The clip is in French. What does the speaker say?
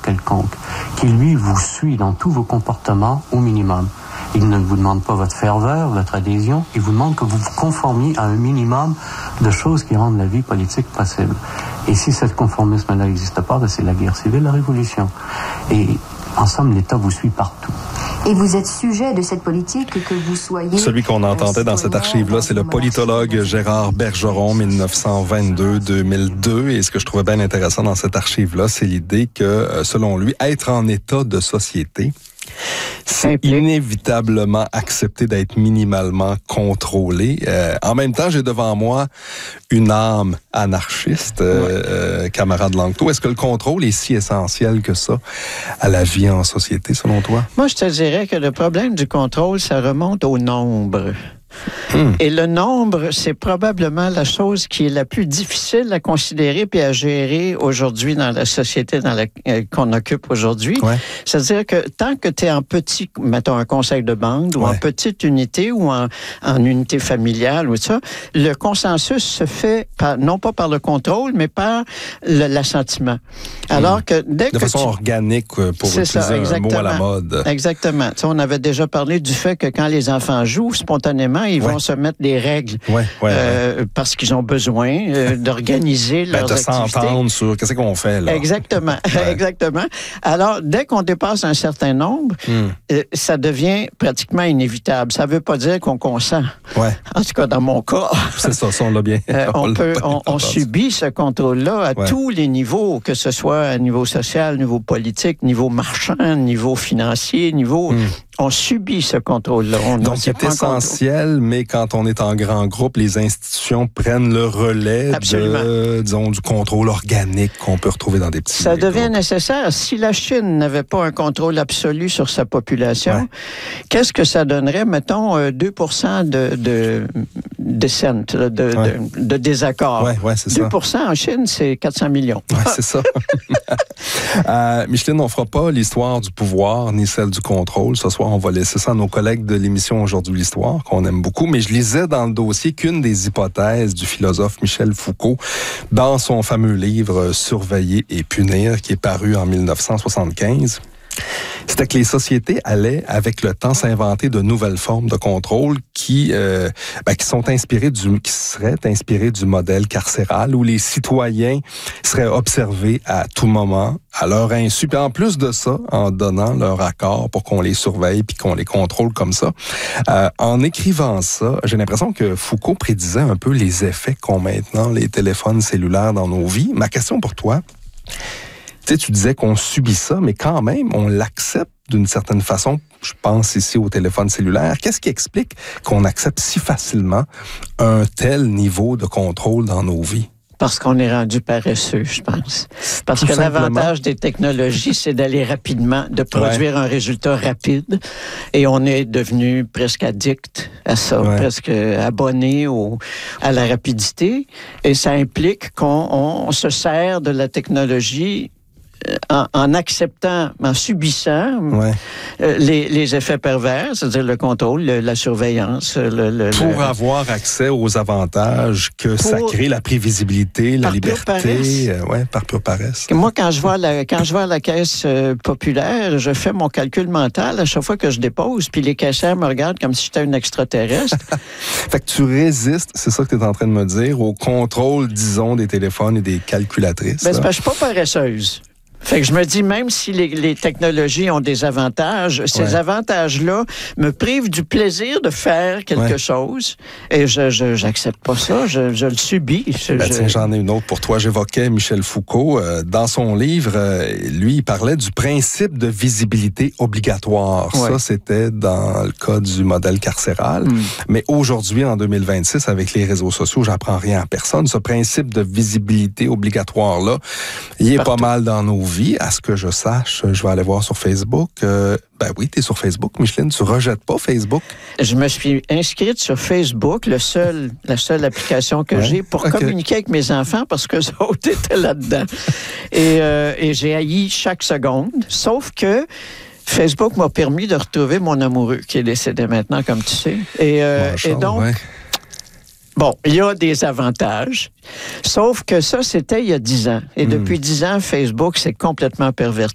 quelconque, qui lui vous suit dans tous vos comportements au minimum. Il ne vous demande pas votre ferveur, votre adhésion, il vous demande que vous vous conformiez à un minimum de choses qui rendent la vie politique possible. Et si ce conformisme-là n'existe pas, c'est la guerre civile, la révolution. Et en somme, l'État vous suit partout. Et vous êtes sujet de cette politique, que vous soyez... Celui qu'on entendait dans cette archive-là, c'est le politologue Gérard Bergeron, 1922-2002. Et ce que je trouvais bien intéressant dans cette archive-là, c'est l'idée que, selon lui, être en état de société, c'est inévitablement accepter d'être minimalement contrôlé. En même temps, j'ai devant moi une âme anarchiste, camarade Langto. Est-ce que le contrôle est si essentiel que ça à la vie en société, selon toi? Moi, je te dirais que le problème du contrôle, ça remonte au nombre. Et le nombre, c'est probablement la chose qui est la plus difficile à considérer puis à gérer aujourd'hui dans la société qu'on occupe aujourd'hui. Ouais. C'est-à-dire que tant que tu es en petit, mettons un conseil de bande ou en petite unité ou en unité familiale ou ça, le consensus se fait non pas par le contrôle, mais par l'assentiment. Alors que dès de façon organique, pour utiliser un mot à la mode. Exactement. Tu sais, on avait déjà parlé du fait que quand les enfants jouent spontanément, ils vont se mettre des règles parce qu'ils ont besoin d'organiser leurs activités. De s'entendre sur qu'est-ce qu'on fait là. Exactement, exactement. Alors, dès qu'on dépasse un certain nombre, ça devient pratiquement inévitable. Ça ne veut pas dire qu'on consent. En tout cas, dans mon cas. C'est ça, on l'a bien. On subit ce contrôle-là à tous les niveaux, que ce soit à niveau social, niveau politique, niveau marchand, niveau financier, niveau... On subit ce contrôle-là. Donc, c'est essentiel, mais quand on est en grand groupe, les institutions prennent le relais du contrôle organique qu'on peut retrouver dans des petits groupes. Ça devient nécessaire. Si la Chine n'avait pas un contrôle absolu sur sa population, qu'est-ce que ça donnerait, mettons, 2% de dissent, de désaccord. C'est 2% ça. En Chine, c'est 400 millions. C'est ça. Micheline, on ne fera pas l'histoire du pouvoir ni celle du contrôle. Ce soir, on va laisser ça à nos collègues de l'émission Aujourd'hui l'Histoire, qu'on aime beaucoup. Mais je lisais dans le dossier qu'une des hypothèses du philosophe Michel Foucault, dans son fameux livre « Surveiller et punir », qui est paru en 1975, c'était que les sociétés allaient, avec le temps, s'inventer de nouvelles formes de contrôle qui seraient inspirées du modèle carcéral où les citoyens seraient observés à tout moment, à leur insu. Puis en plus de ça, en donnant leur accord pour qu'on les surveille puis qu'on les contrôle comme ça. En écrivant ça, j'ai l'impression que Foucault prédisait un peu les effets qu'ont maintenant les téléphones cellulaires dans nos vies. Ma question pour toi... Tu disais qu'on subit ça, mais quand même, on l'accepte d'une certaine façon. Je pense ici au téléphone cellulaire. Qu'est-ce qui explique qu'on accepte si facilement un tel niveau de contrôle dans nos vies? Parce qu'on est rendu paresseux, je pense. Parce que l'avantage des technologies, c'est d'aller rapidement, de produire un résultat rapide. Et on est devenu presque addict à ça, presque abonné à la rapidité. Et ça implique qu'on se sert de la technologie en acceptant, en subissant les effets pervers, c'est-à-dire le contrôle, la surveillance. Pour avoir accès aux avantages que ça crée, la prévisibilité, la liberté, par pure paresse. Moi, quand je vais à la caisse populaire, je fais mon calcul mental à chaque fois que je dépose, puis les caissières me regardent comme si j'étais une extraterrestre. Fait que tu résistes, c'est ça que tu es en train de me dire, au contrôle, disons, des téléphones et des calculatrices. C'est parce que je suis pas paresseuse. Fait que je me dis, même si les technologies ont des avantages, ces avantages-là me privent du plaisir de faire quelque chose. Et je n'accepte pas ça, je le subis. Tiens, j'en ai une autre pour toi. J'évoquais Michel Foucault. Dans son livre, lui, il parlait du principe de visibilité obligatoire. Ça, c'était dans le cas du modèle carcéral. Mais aujourd'hui, en 2026, avec les réseaux sociaux, j'apprends rien à personne. Ce principe de visibilité obligatoire-là, il est pas mal dans nos vies. À ce que je sache, je vais aller voir sur Facebook. Oui, tu es sur Facebook, Micheline. Tu rejettes pas Facebook? Je me suis inscrite sur Facebook, la seule application que j'ai pour communiquer avec mes enfants parce que ça étaient là-dedans. Et j'ai haï chaque seconde. Sauf que Facebook m'a permis de retrouver mon amoureux qui est décédé maintenant, comme tu sais. Et donc... Bon, il y a des avantages, sauf que ça, c'était il y a 10 ans. Et depuis 10 ans, Facebook s'est complètement perverti.